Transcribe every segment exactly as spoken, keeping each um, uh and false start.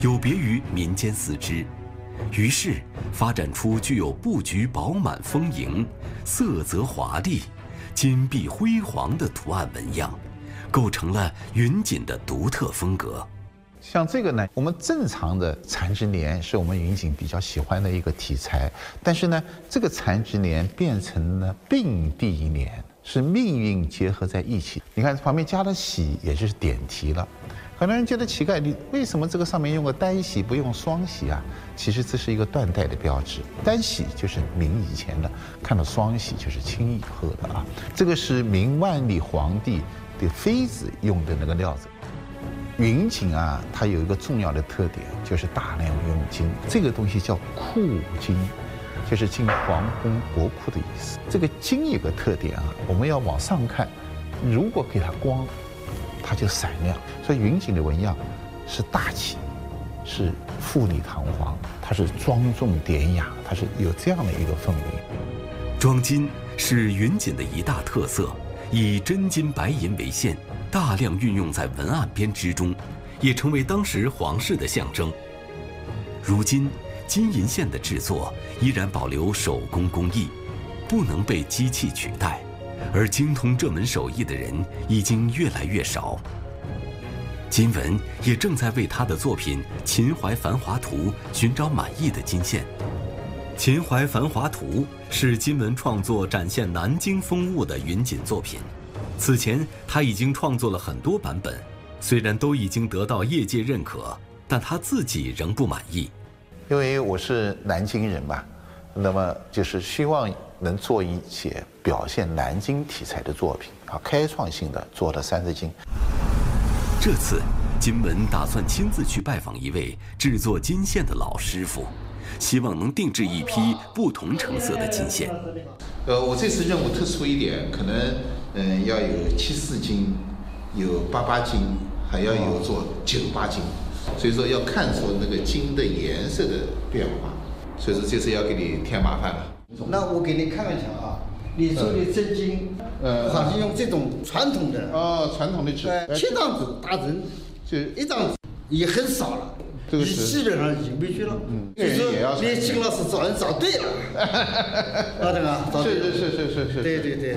有别于民间四支，于是发展出具有布局饱满丰盈、色泽华丽、金碧辉煌的图案纹样，构成了云锦的独特风格。 像这个呢，我们正常的缠枝莲是我们云锦比较喜欢的一个题材，但是呢，这个缠枝莲变成了并蒂莲，是命运结合在一起。你看旁边加了喜，也就是点题了。很多人觉得奇怪，你为什么这个上面用个单喜不用双喜啊？其实这是一个断代的标志。单喜就是明以前的，看到双喜就是清以后的啊。这个是明万历皇帝的妃子用的那个料子。云锦啊，它有一个重要的特点，就是大量用金。这个东西叫库金，就是进皇宫国库的意思。这个金有个特点啊，我们要往上看，如果给它光，它就闪亮。所以云锦的纹样是大气，是富丽堂皇，它是庄重典雅，它是有这样的一个氛围。 装金是云锦的一大特色，以真金白银为线，大量运用在文案编织中，也成为当时皇室的象征。如今，金银线的制作依然保留手工工艺，不能被机器取代，而精通这门手艺的人已经越来越少。金文也正在为他的作品《秦淮繁华图》寻找满意的金线。《秦淮繁华图》是金文创作展现南京风物的云锦作品。此前他已经创作了很多版本，虽然都已经得到业界认可，但他自己仍不满意。 因为我是南京人嘛，那么就是希望能做一些表现南京题材的作品啊，开创性的做了三字经。 这次金文打算亲自去拜访一位制作金线的老师傅，希望能定制一批不同成色的金线。 呃，我这次任务特殊一点，可能嗯、呃、要有七四金，有八八金，还要有做九八金，所以说要看出那个金的颜色的变化，所以说这次要给你添麻烦了。 那我给你看一下啊，你做的真金，呃，还是用这种传统的哦，传统的纸， 呃，七张纸打针，就一张纸也很少了。 这个你基本上已经没去了， 嗯， 就是说你金老师找人找对了，啊，对吧？找对了， 是是是是是， 对对对。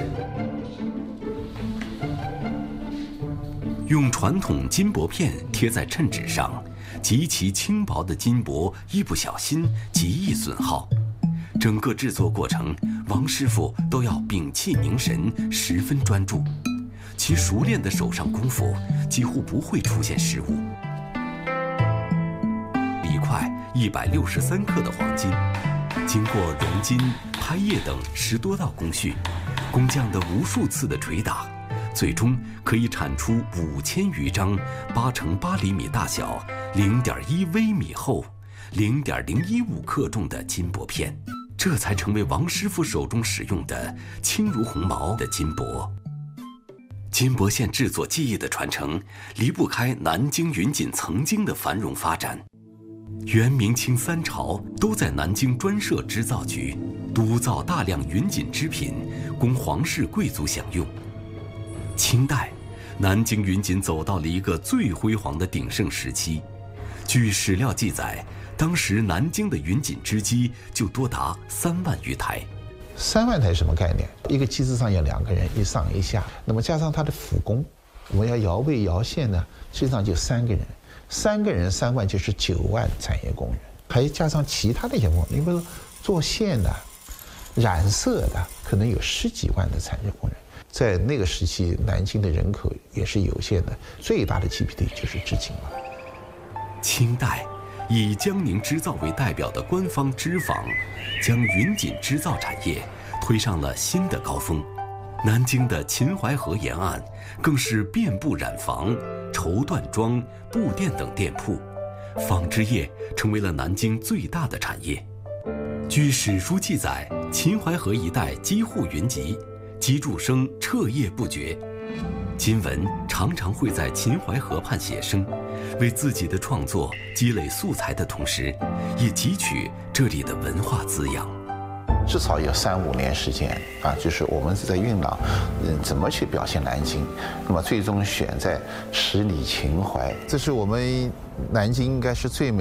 用传统金箔片贴在衬纸上，极其轻薄的金箔一不小心极易损耗。整个制作过程，王师傅都要屏气凝神，十分专注。其熟练的手上功夫几乎不会出现失误。一块一百六十三克的黄金，经过熔金、拍叶等十多道工序，工匠的无数次的捶打，最终可以产出五千余张八乘八厘米大小、零点一微米厚、零点零一五克重的金箔片，这才成为王师傅手中使用的轻如鸿毛的金箔。金箔线制作技艺的传承，离不开南京云锦曾经的繁荣发展。元、明、清三朝都在南京专设织造局，督造大量云锦织品，供皇室贵族享用。清代，南京云锦走到了一个最辉煌的鼎盛时期。据史料记载，当时南京的云锦织机就多达三万余台。 三万台什么概念？一个机子上要两个人，一上一下，那么加上他的辅工，我们要摇位摇线呢，实际上就三个人。三个人三万就是九万产业工人，还加上其他的一些工人，你比如说做线的、染色的，可能有十几万的产业工人。在那个时期，南京的人口也是有限的，最大的 G P D 就是织金了。 清代以江宁织造为代表的官方织坊，将云锦织造产业推上了新的高峰。南京的秦淮河沿岸更是遍布染坊、绸缎庄、布店等店铺，纺织业成为了南京最大的产业。据史书记载，秦淮河一带几户云集，机杼声彻夜不绝。金文常常会在秦淮河畔写生，为自己的创作积累素材的同时，也汲取这里的文化滋养。 至少有三五年时间啊，就是我们是在酝酿，嗯，怎么去表现南京，那么最终选在十里秦淮，这是我们南京应该是最美。